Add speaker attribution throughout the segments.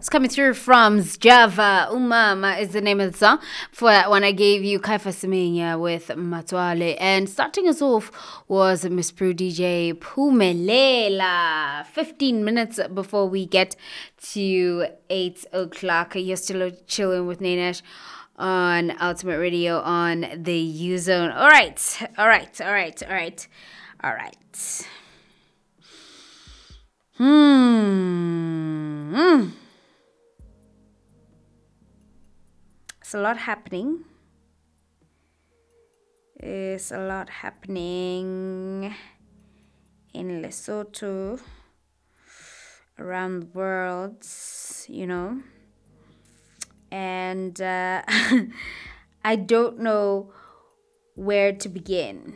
Speaker 1: It's coming through from Java. Umama is the name of the song for when I gave you Kaifa Semenya with Matwale. And starting us off was Miss Prue DJ Pumelela. 15 minutes before we get to 8 o'clock. You're still chilling with Nanesh on Ultimate Radio on the U-Zone. All right. It's a lot happening. It's a lot happening in Lesotho, around the world, you know. And I don't know where to begin.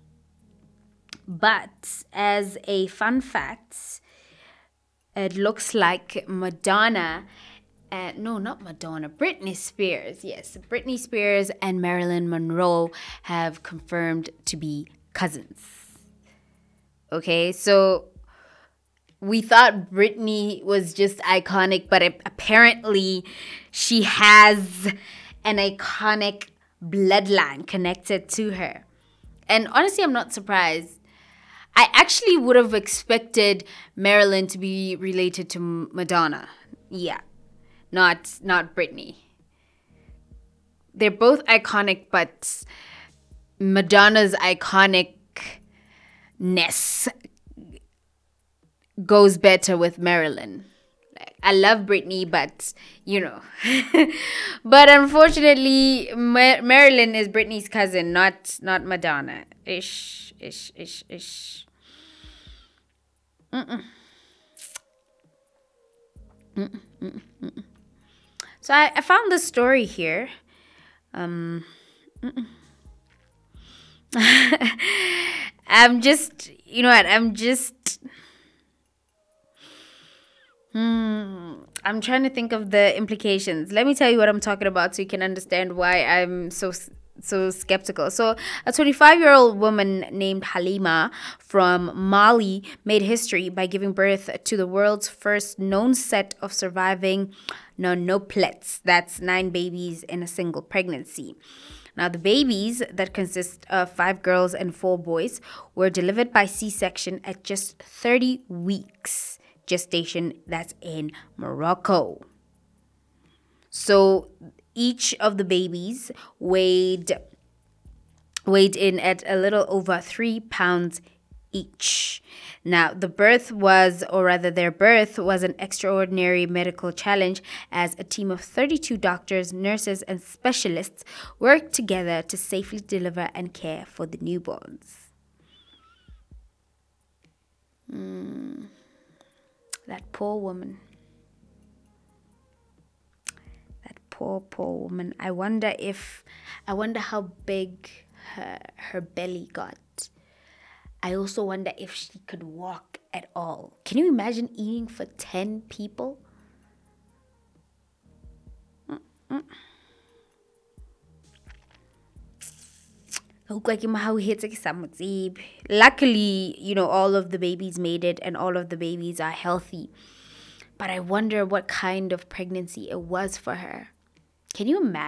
Speaker 1: But as a fun fact, it looks like Madonna, not Madonna, Britney Spears. Yes, Britney Spears and Marilyn Monroe have confirmed to be cousins. Okay, so we thought Britney was just iconic, but apparently she has an iconic bloodline connected to her. And honestly, I'm not surprised. I actually would have expected Marilyn to be related to Madonna. Yeah, not Britney. They're both iconic, but Madonna's iconicness goes better with Marilyn. I love Britney, but you know. But unfortunately, Marilyn is Britney's cousin, not Madonna. Ish. So I found this story here. I'm just, you know what? I'm trying to think of the implications. Let me tell you what I'm talking about so you can understand why I'm so skeptical. So a 25-year-old woman named Halima from Mali made history by giving birth to the world's first known set of surviving nonoplets. That's 9 babies in a single pregnancy. Now, the babies, that consist of 5 girls and 4 boys, were delivered by C-section at just 30 weeks gestation. That's in Morocco. So each of the babies weighed in at a little over 3 pounds each. Now, their birth was an extraordinary medical challenge as a team of 32 doctors, nurses, and specialists worked together to safely deliver and care for the newborns. That poor woman. Poor woman. I wonder how big her belly got. I also wonder if she could walk at all. Can you imagine eating for 10 people? Luckily, you know, all of the babies made it and all of the babies are healthy. But I wonder what kind of pregnancy it was for her. Can you imagine?